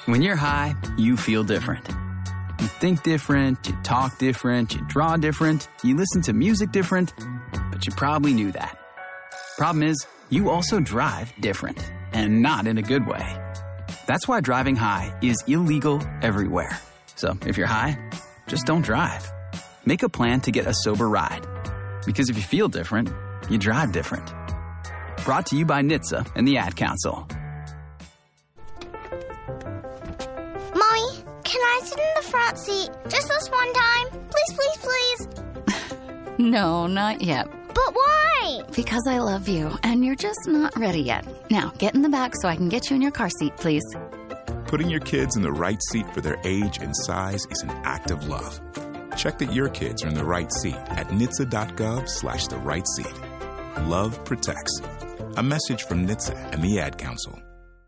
When you're high, you feel different. You think different, you talk different, you draw different, you listen to music different, but you probably knew that. Problem is, you also drive different, and not in a good way. That's why driving high is illegal everywhere. So if you're high, just don't drive. Make a plan to get a sober ride. Because if you feel different, you drive different. Brought to you by NHTSA and the Ad Council. Mommy, can I sit in the front seat just this one time? Please, please, please. No, not yet. But why? Because I love you, and you're just not ready yet. Now, get in the back so I can get you in your car seat, please. Putting your kids in the right seat for their age and size is an act of love. Check that your kids are in the right seat at NHTSA.gov/the right seat. Love protects. A message from NHTSA and the Ad Council.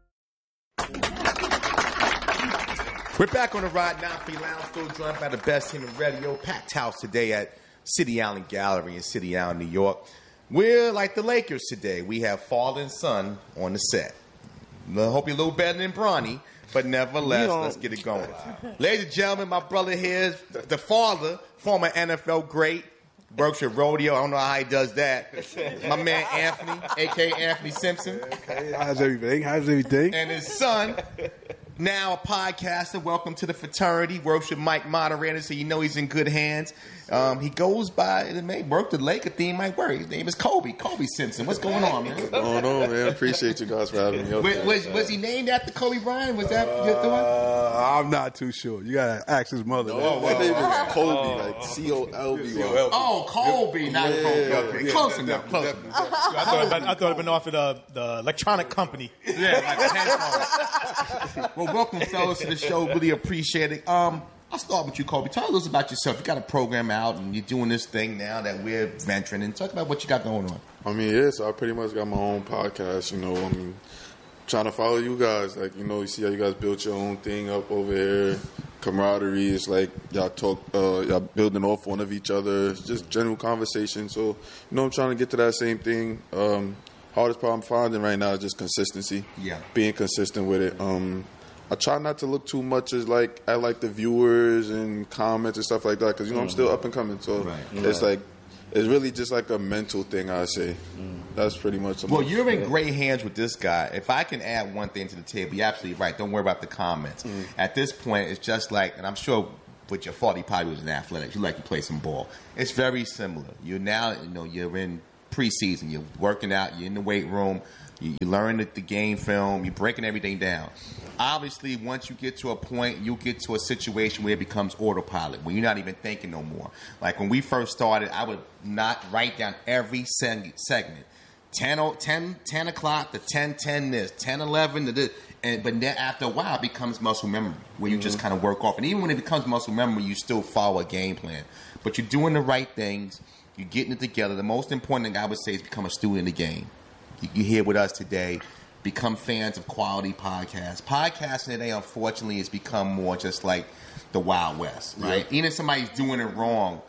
We're back on the Rod Nafi Lounge, still joined by the best team in radio. Packed house today at City Island Gallery in City Island, New York. We're like the Lakers today. We have father and son on the set. I hope you're a little better than Bronny, but nevertheless, let's get it going. Ladies and gentlemen, my brother here is the father, former NFL great, works with rodeo. I don't know how he does that. My man Anthony, a.k.a. Anthony Simpson. Okay, how's everything? And his son, now a podcaster. Welcome to the fraternity. Works with Mike Moderator, so you know he's in good hands. He goes by, it may work, the Laker theme might work. His name is Kobe Simpson. What's going on, man? What's going on, man? Appreciate you guys for having me up. Was he named after Kobe Bryant? Was that your thought? I'm not too sure. You gotta ask his mother. No, my name is Kobe, like C-O-L-B. Oh, Kobe, not Kobe. Okay. Close enough. I thought it'd been off of the electronic company. Yeah, like the headphones. Well, welcome, fellas, to the show. Really appreciate it. I'll start with you, Kobe. Tell us about yourself. You got a program out, and you're doing this thing now that we're venturing. And talk about what you got going on. I mean, yeah, so I pretty much got my own podcast, you know. I mean, trying to follow you guys. Like, you know, you see how you guys built your own thing up over here. Camaraderie is like y'all talk, y'all building off one of each other. It's just general conversation. So, you know, I'm trying to get to that same thing. Hardest problem I'm finding right now is just consistency. Yeah. Being consistent with it. I try not to look too much at the viewers and comments and stuff like that, because, you know, I'm still up and coming. So it's like, it's really just like a mental thing, I say. That's pretty much. Well, you're in great hands with this guy. If I can add one thing to the table, you're absolutely right. Don't worry about the comments. At this point, it's just like, and I'm sure with your father, he probably was in athletics. You like to play some ball. It's very similar. You're now, you know, you're in preseason. You're working out. You're in the weight room. You learn the game film. You're breaking everything down. Obviously, once you get to a point, you get to a situation where it becomes autopilot, where you're not even thinking no more. Like when we first started, I would not write down every segment. 10 o'clock to 10 this, 10, 11 to this. But then after a while, it becomes muscle memory, where you just kind of work off. And even when it becomes muscle memory, you still follow a game plan. But you're doing the right things. You're getting it together. The most important thing I would say is become a student of the game. You're here with us today. Become fans of quality podcasts. Podcasting today, unfortunately, has become more just like the Wild West, right? Yeah. Even if somebody's doing it wrong,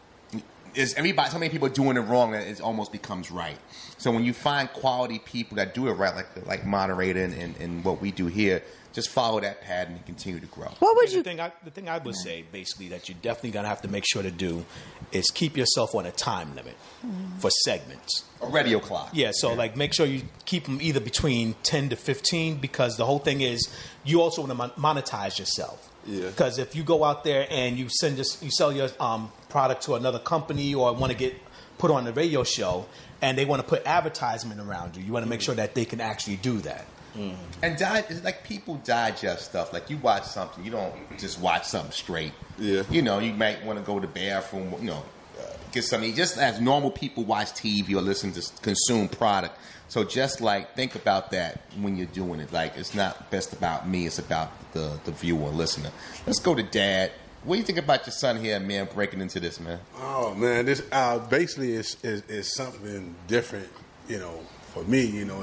so many people are doing it wrong that it almost becomes right. So when you find quality people that do it right, like Moderator and what we do here, just follow that pattern and continue to grow. What would you? The thing I would say, basically, that you're definitely going to have to make sure to do is keep yourself on a time limit for segments. A radio clock. Yeah, so like make sure you keep them either between 10 to 15, because the whole thing is you also want to monetize yourself. Yeah. Because if you go out there and you sell your product to another company or want to get put on a radio show and they want to put advertisement around you, you want to make sure that they can actually do that. And it's like people digest stuff. Like you watch something, you don't just watch something straight. Yeah. You know, you might want to go to the bathroom, you know, get something. Just as normal people watch TV or listen to consume product. So just like think about that when you're doing it. Like it's not best about me, it's about the viewer, listener. Let's go to Dad. What do you think about your son here, man, breaking into this, man? Oh man, this basically is something different, you know, for me. You know,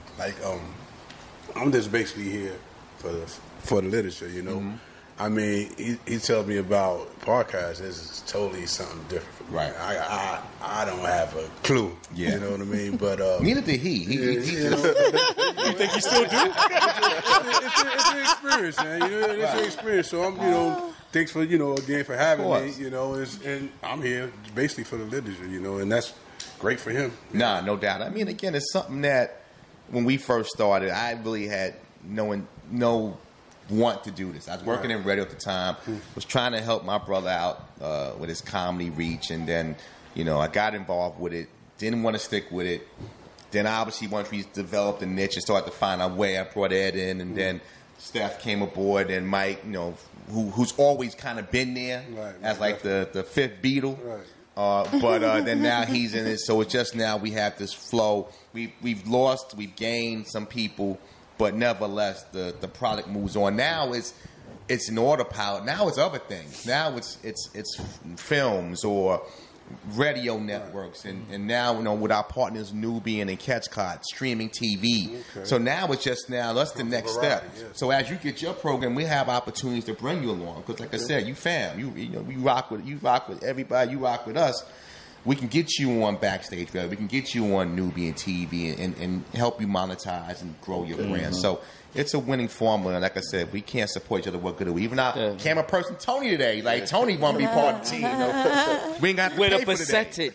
I'm just basically here for the literature, you know. Mm-hmm. I mean, he tells me about podcasts. This is totally something different for me. Right. I don't have a clue. Yeah. You know what I mean? But neither did he. You think you still do? It's an experience, man. You know, it's your experience. So I'm, thanks for, again for having me. And I'm here basically for the literature, and that's great for him. Nah, no doubt. I mean, again, it's something that when we first started, I really had no want to do this. I was working in radio at the time, was trying to help my brother out with his comedy reach, and then, I got involved with it, didn't want to stick with it. Then obviously once we developed a niche and started to find our way, I brought Ed in, and then Steph came aboard, and Mike, who's always kind of been there as like the fifth Beatle. Right. But then now he's in it, so it's just now we have this flow. We've lost, we've gained some people, but nevertheless the product moves on. Now it's an autopilot. Now it's other things. Now it's films or radio networks, and now with our partners Nubian and Catchcott, streaming TV. Okay. So now it's just that's the next step. Yes. So as you get your program, we have opportunities to bring you along, because like I said, you fam, you rock with everybody, you rock with us. We can get you on Backstage Radio. We can get you on Nubian TV and help you monetize and grow your brand. So it's a winning formula. And like I said, we can't support each other. What good are we? Even our camera person, Tony, today. Like, Tony won't be part of the team. We ain't got to pay for percentage.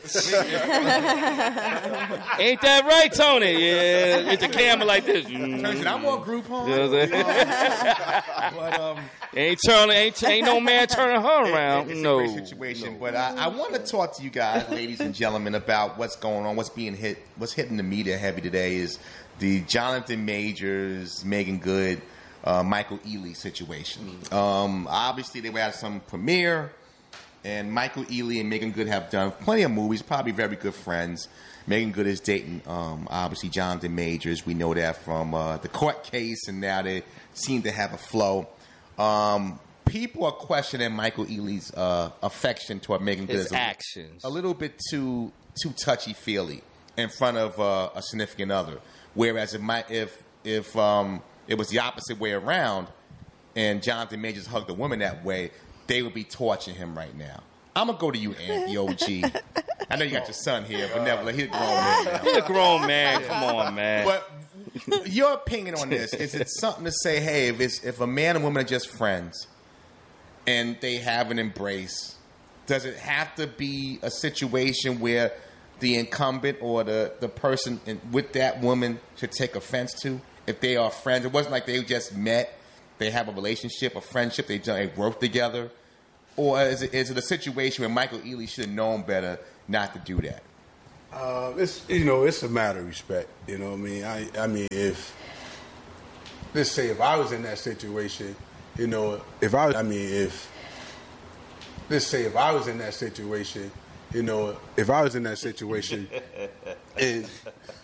Ain't that right, Tony? Yeah, it's a camera like this. Tony said, I'm on Groupon. Ain't no man turning her around. It's a great situation. But I want to talk to you guys, ladies and gentlemen, about what's going on, what's hitting the media heavy today is the Jonathan Majors, Meagan Good, Michael Ealy situation. Obviously, they were at some premiere, and Michael Ealy and Meagan Good have done plenty of movies, probably very good friends. Meagan Good is dating, obviously, Jonathan Majors. We know that from the court case, and now they seem to have a flow. People are questioning Michael Ealy's affection toward Meagan Good. His actions. A little bit too touchy-feely in front of a significant other. Whereas if it was the opposite way around, and Jonathan Majors hugged a woman that way, they would be torching him right now. I'm gonna go to you, Anthony OG. I know you got your son here, but nevertheless, he's a grown man now. He's a grown man. Come on, man. But your opinion on this, is it something to say, hey, if a man and woman are just friends and they have an embrace, does it have to be a situation where the incumbent or the person with that woman should take offense to if they are friends? It wasn't like they just met, they have a relationship, a friendship, they work together. Or is it a situation where Michael Ealy should have known better not to do that? It's a matter of respect. You know what I mean? I mean, let's say if I was in that situation, if I was in that situation, and